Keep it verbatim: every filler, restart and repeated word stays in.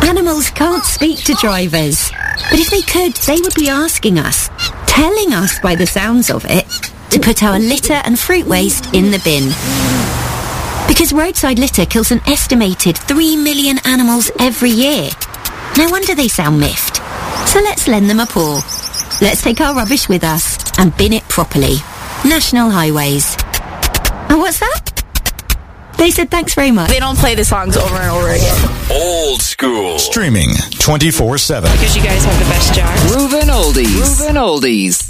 Animals can't speak to drivers. But if they could, they would be asking us, telling us by the sounds of it, to put our litter and fruit waste in the bin. Because roadside litter kills an estimated three million animals every year. No wonder they sound miffed. So let's lend them a paw. Let's take our rubbish with us and bin it properly. National Highways. And what's that? They said thanks very much. They don't play the songs over and over again. Old school. Streaming twenty-four seven. Because you guys have the best job. Proven oldies. Proven oldies.